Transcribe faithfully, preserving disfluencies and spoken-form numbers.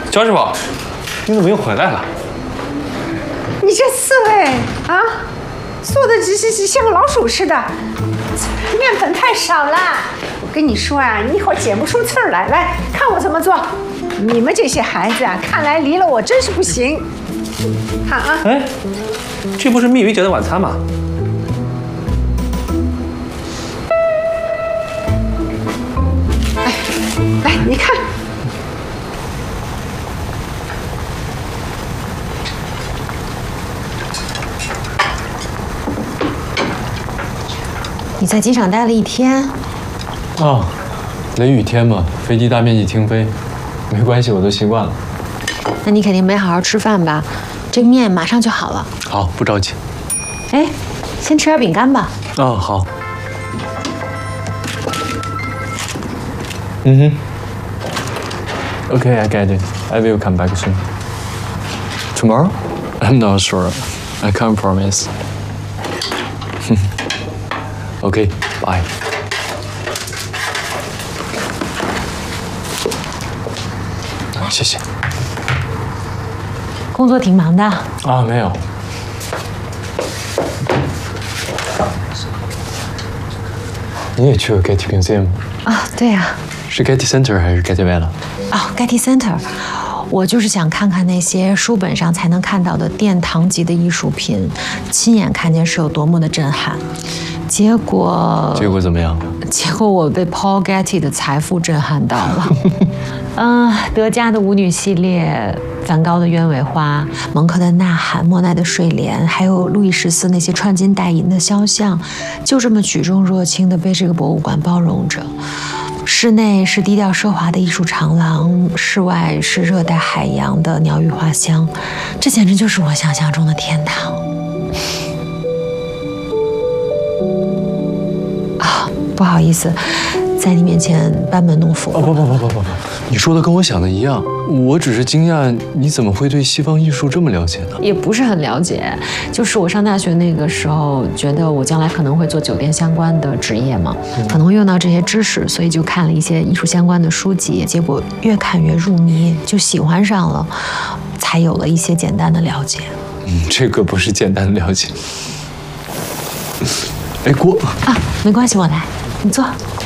焦师傅，你怎么又回来了？ 你这刺猬啊，做的这这这像个老鼠似的，面粉太少了。我跟你说啊，你一会儿剪不出刺儿来。来看我怎么做。你们这些孩子啊，看来离了我真是不行。看啊， 哎，这不是蜜鱼姐的晚餐吗？ 哎，来你看。 你在机场待了一天， 哦，雷雨天嘛，飞机大面积停飞，没关系，我都习惯了。 那你肯定没好好吃饭吧？这个面马上就好了。 好，不着急。 哎，先吃点饼干吧。 哦，好。嗯哼。Okay, I get it. I will come back soon. Tomorrow? I'm not sure. I can't promise. OK, bye. 谢谢。 工作挺忙的啊，没有。你也去了 Getty Museum 啊？对呀。 是 Getty Center 还是 Getty Villa？ 哦 ，Getty Center。我就是想看看那些书本上才能看到的殿堂级的艺术品，亲眼看见是有多么的震撼。 结果， 结果怎么样？ 结果我被 Paul Getty 的财富震撼到了。嗯，德加的舞女系列、梵高的鸢尾花、蒙克的《呐喊》、莫奈的睡莲，还有路易十四那些穿金戴银的肖像，就这么举重若轻地被这个博物馆包容着。室内是低调奢华的艺术长廊，室外是热带海洋的鸟语花香，这简直就是我想象中的天堂。 不好意思，在你面前班门弄斧。 哦不不不不不不，你说的跟我想的一样，我只是惊讶你怎么会对西方艺术这么了解呢？ 也不是很了解，就是我上大学那个时候，觉得我将来可能会做酒店相关的职业嘛，嗯、可能会用到这些知识，所以就看了一些艺术相关的书籍，结果越看越入迷，就喜欢上了，才有了一些简单的了解。 嗯，这个不是简单的了解。哎，锅啊，没关系，我来。 你坐。